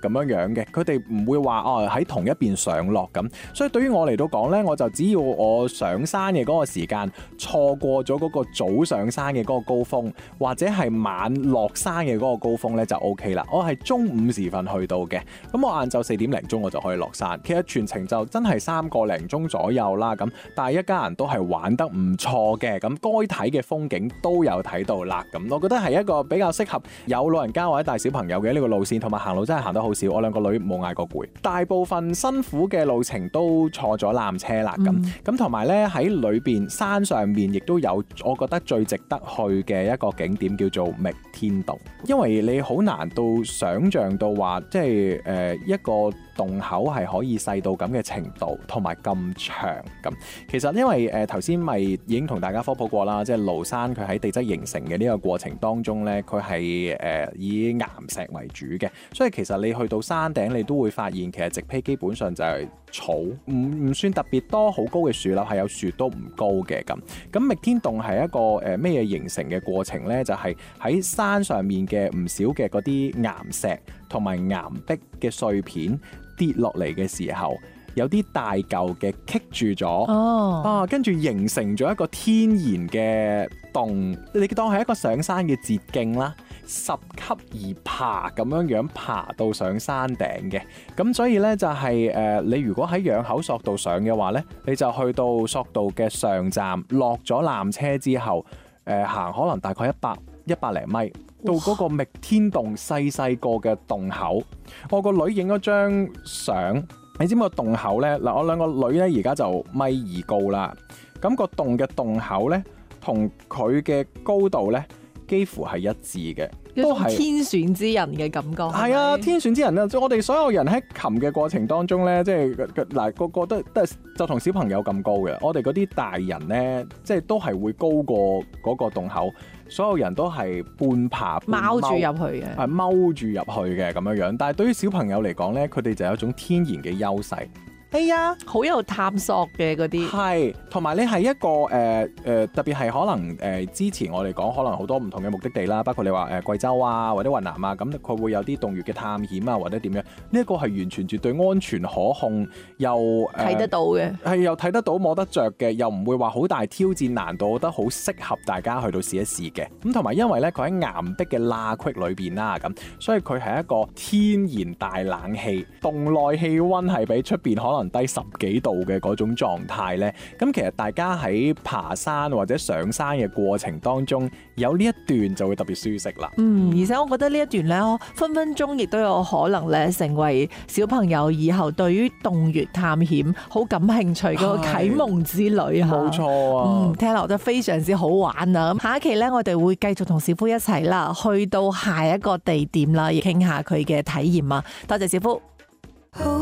咁樣嘅，佢哋唔會話喺同一邊上落咁。所以對於我嚟到講呢，我就只要我上山嘅嗰個時間錯過咗嗰個早上山嘅嗰個高峰，或者係晚落山嘅嗰個高峰呢，就 OK 啦。我係中午時分去到嘅，咁我晏晝4點零鐘我就可以落山。其實全程就真係3個零鐘左右啦，咁但係一家人都係玩得唔錯嘅，咁該睇嘅風景都有睇到啦。咁我覺得係一個比較適合有老人家或者帶小朋友嘅呢個路線，同埋行路真係行得好少。我兩個女冇嗌過攰，大部分辛苦嘅路程都坐咗纜車啦。咁同埋咧喺裏邊山上面亦都有我覺得最值得去嘅一個景點叫做覓天洞，因為你好難到想像到話即係一個洞口係可以細到咁嘅程度，同埋咁長咁。其實因為頭先咪已經同大家科普過啦，即係廬山佢喺地質形成嘅呢個過程當中咧，佢係以岩石為主嘅，所以其實你去到山頂，你都會發現其實植被基本上就係草，唔算特別多好高嘅樹啦，係有樹都唔高嘅咁。咁覓天洞係一個咩嘢形成嘅過程咧？就係喺山上面嘅唔少嘅嗰啲岩石同埋岩壁嘅碎片跌落嚟嘅時候，有啲大嚿嘅棘住咗，跟住形成咗一個天然嘅洞。你當係一個上山嘅捷徑啦，10級而爬咁樣爬到上山頂嘅。咁所以呢，就係你如果喺仰口索道上嘅話呢，你就去到索道嘅上站，落咗纜車之後，行可能大概100零米。到嗰個覓天洞細細個嘅洞口，我個女影咗張相。你知唔知個洞口呢？嗱，我兩個女呢而家就1.2米高啦。咁個洞嘅洞口呢，同佢嘅高度呢，幾乎係一致嘅， 都係天選之人嘅感覺。 係啊，天選之人啊！我哋所有人喺擒嘅過程當中呢，即係嗱個個都係就同小朋友咁高嘅。我哋嗰啲大人呢，即係都係會高過嗰個洞口。所有人都係半爬踎住入去嘅， 係踎住入去嘅咁樣樣。但係對於小朋友嚟講咧，佢哋就有一種天然嘅優勢。係啊， 好有探索嘅嗰啲。 係，同埋你係一個特別係可能之前我哋講可能好多唔同嘅目的地啦，包括你話貴州啊或者雲南啊，咁佢會有啲洞穴嘅探險啊或者點樣。呢一個係完全絕對安全可控，又睇得到嘅， 係又睇得到摸得着嘅，又唔會話好大挑戰難度，我覺得好適合大家去到試一試嘅。咁同埋因為咧佢喺岩壁嘅罅隙裏邊啦，咁所以佢係一個天然大冷氣，洞內氣溫係比出邊可能低10幾度嘅嗰種狀態咧，咁其實大家喺爬山或者上山嘅過程當中，有呢一段就會特別舒適啦。 而且我覺得呢一段咧，分分鐘亦都有可能咧，成為小朋友以後對於洞穴探險好感興趣嗰個啟蒙之旅啊！ 冇錯啊！ 聽落都非常之好玩啊！咁下一期咧，我哋會繼續同小夫一齊啦，去到下一個地點啦，亦傾下佢嘅體驗啊！多謝小夫。